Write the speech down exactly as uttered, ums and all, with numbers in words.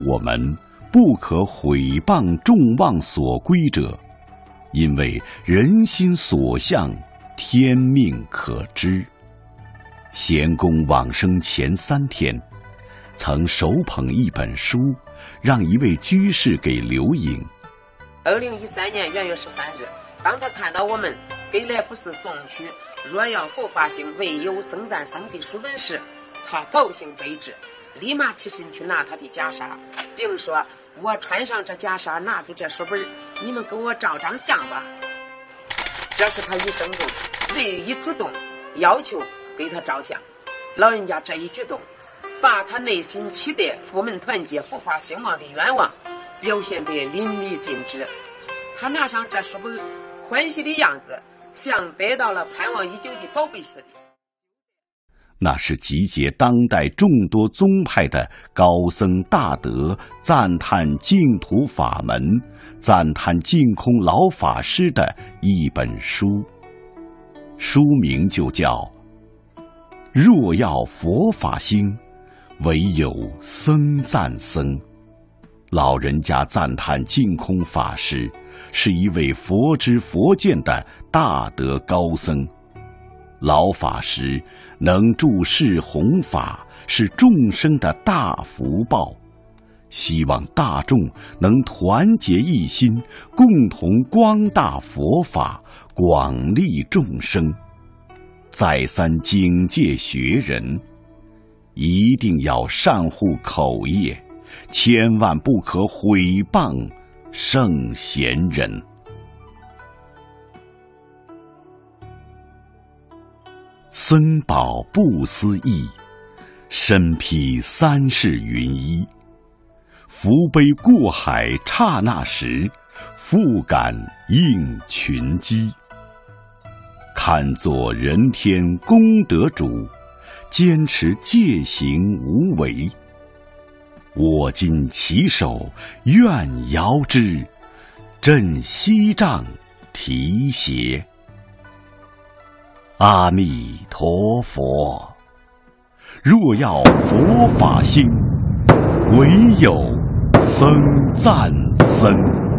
我们不可毁谤众望所归者，因为人心所向，天命可知。贤公往生前三天，曾手捧一本书，让一位居士给留影。 二零一三年元月十三日，当他看到我们给来福寺送去若要佛法兴，唯有僧赞僧的书本时，他高兴悲之，立马起身去拿他的袈裟，并说：我穿上这袈裟，拿住这书本，你们给我照张相吧。这是他一生中唯一主动要求给他照相。老人家这一举动，把他内心期待佛门团结、佛法兴旺的愿望表现得淋漓尽致。他拿上这书本，欢喜的样子像得到了盼望已久的宝贝似的。 那是集结当代众多宗派的高僧大德赞叹净土法门、赞叹净空老法师的一本书，书名就叫《若要佛法兴，唯有僧赞僧》。老人家赞叹净空法师是一位佛知佛见的大德高僧，老法师能助世弘法，是众生的大福报。希望大众能团结一心，共同光大佛法，广利众生。再三警戒学人，一定要善护口业，千万不可毁谤圣贤人。僧宝不思议，身披三世云衣。福杯过海刹那时，复感应群机。看作人天功德主，坚持戒行无为。我今起手愿遥之，振西杖提携。阿弥陀佛，若要佛法兴，唯有僧赞僧。